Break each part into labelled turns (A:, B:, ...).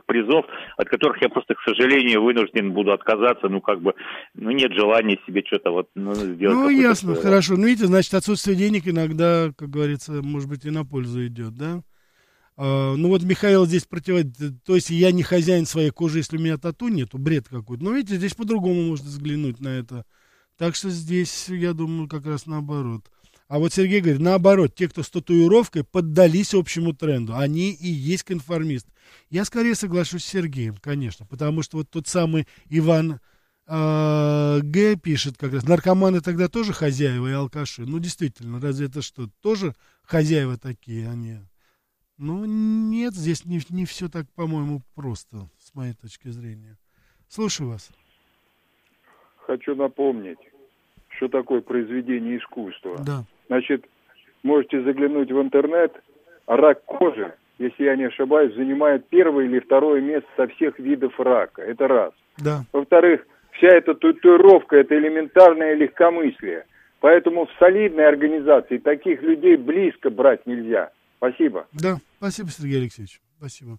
A: призов, от которых я просто, к сожалению, вынужден буду отказаться, нет желания себе что-то сделать.
B: Ну, ясно, хорошо. Ну, видите, значит, отсутствие денег иногда, как говорится, может быть, и на пользу идет, да? Михаил здесь то есть я не хозяин своей кожи, если у меня тату нету, бред какой-то. Но видите, здесь по-другому можно взглянуть на это. Так что здесь, я думаю, как раз наоборот. А вот Сергей говорит, наоборот, те, кто с татуировкой, поддались общему тренду. Они и есть конформисты. Я скорее соглашусь с Сергеем, конечно, потому что вот тот самый Иван Г. пишет как раз, наркоманы тогда тоже хозяева и алкаши. Ну, действительно, разве это что, тоже хозяева такие они? Ну, нет, здесь не все так, по-моему, просто, с моей точки зрения. Слушаю вас.
C: Хочу напомнить, что такое произведение искусства.
B: Да.
C: Значит, можете заглянуть в интернет. Рак кожи, если я не ошибаюсь, занимает первое или второе место со всех видов рака. Это раз.
B: Да.
C: Во-вторых, вся эта татуировка – это элементарное легкомыслие. Поэтому в солидной организации таких людей близко брать нельзя. Спасибо.
B: Да, спасибо, Сергей Алексеевич. Спасибо.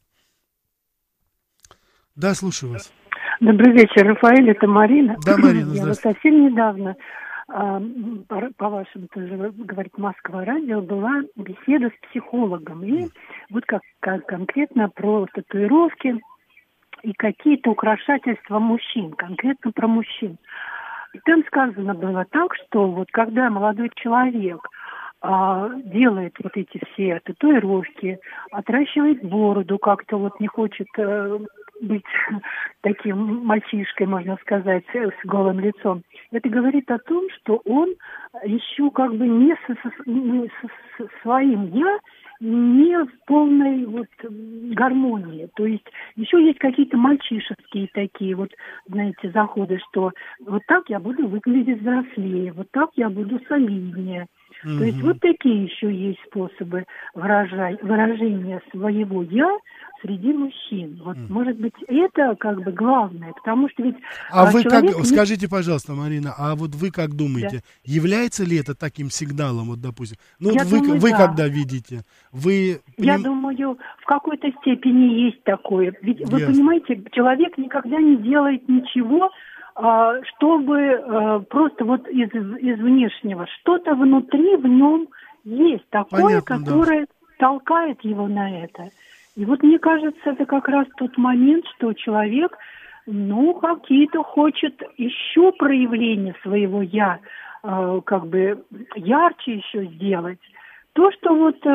B: Да, слушаю вас.
D: Добрый вечер, Рафаэль, это Марина.
B: Да, Марина,
D: я совсем недавно, по вашему тоже, говорит, Москва радио, была беседа с психологом. И вот как конкретно про татуировки и какие-то украшательства мужчин, конкретно про мужчин. И там сказано было так, что вот когда молодой человек делает вот эти все татуировки, отращивает бороду, как-то вот не хочет быть таким мальчишкой, можно сказать, с голым лицом. Это говорит о том, что он еще как бы не со своим «я», не в полной вот гармонии. То есть еще есть какие-то мальчишеские такие вот, знаете, заходы, что вот так я буду выглядеть взрослее, вот так я буду солиднее. То есть вот такие еще есть способы выражения своего «я» среди мужчин. Вот, может быть, это как бы главное, потому что ведь...
B: Скажите, пожалуйста, Марина, а вот вы как думаете,
D: да,
B: является ли это таким сигналом, вот, допустим? Ну,
D: я думаю,
B: вы
D: да.
B: Когда видите?
D: Я думаю, в какой-то степени есть такое. Ведь вы понимаете, человек никогда не делает ничего, чтобы просто вот из внешнего. Что-то внутри в нем есть такое, которое толкает его на это. И вот мне кажется, это как раз тот момент, что человек, какие-то хочет еще проявления своего «я», как бы ярче еще сделать. То, что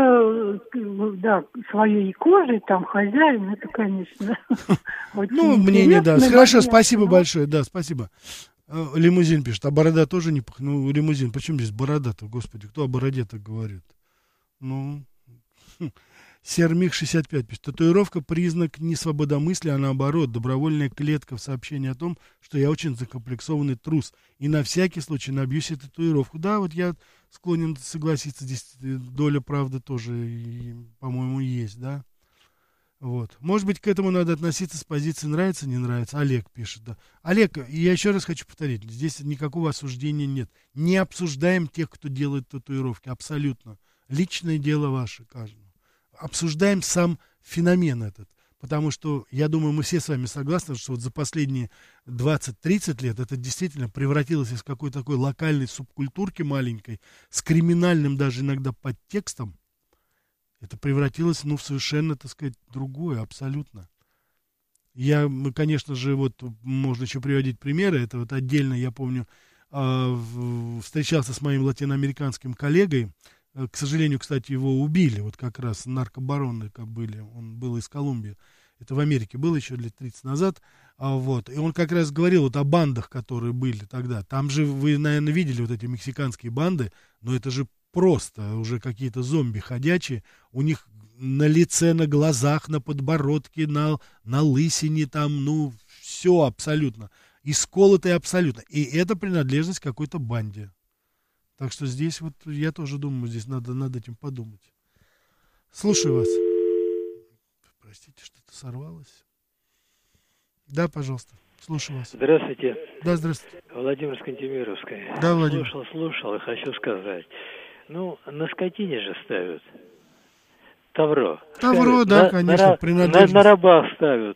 D: своей кожей, там, хозяин, это, конечно, очень
B: мнение, да. Хорошо, спасибо большое, да, спасибо. Лимузин пишет, а борода тоже не... лимузин, почему здесь борода-то, господи, кто о бороде-то говорит? Сермих 65 пишет, татуировка признак не свободомыслия, а наоборот, добровольная клетка в сообщении о том, что я очень закомплексованный трус, и на всякий случай набью себе татуировку. Да, вот я склонен согласиться, здесь доля правды тоже, по-моему, есть, да. Вот. Может быть, к этому надо относиться с позиции нравится, не нравится. Олег пишет, да. Олег, я еще раз хочу повторить, здесь никакого осуждения нет. Не обсуждаем тех, кто делает татуировки, абсолютно. Личное дело ваше, каждого. Обсуждаем сам феномен этот. Потому что, я думаю, мы все с вами согласны, что вот за последние 20-30 лет это действительно превратилось из какой-то такой локальной субкультурки маленькой, с криминальным даже иногда подтекстом. Это превратилось, в совершенно, так сказать, другое, абсолютно. Мы, конечно же, можно еще приводить примеры. Это вот отдельно, я помню, встречался с моим латиноамериканским коллегой. К сожалению, кстати, его убили, вот как раз наркобароны были, он был из Колумбии, это в Америке было еще лет 30 назад, и он как раз говорил о бандах, которые были тогда. Там же вы, наверное, видели вот эти мексиканские банды, но это же просто уже какие-то зомби ходячие, у них на лице, на глазах, на подбородке, на лысине там, все абсолютно, исколотое абсолютно, и это принадлежность какой-то банде. Так что здесь я тоже думаю, здесь надо над этим подумать. Слушаю вас. Простите, что-то сорвалось. Да, пожалуйста, слушаю вас.
E: Здравствуйте.
B: Да, здравствуйте.
E: Владимир Скантемировская.
B: Да, Владимир.
E: Слушал и хочу сказать. На скотине же ставят. Тавро.
B: Тавро, да, конечно, принадлежность.
E: На рабах ставят.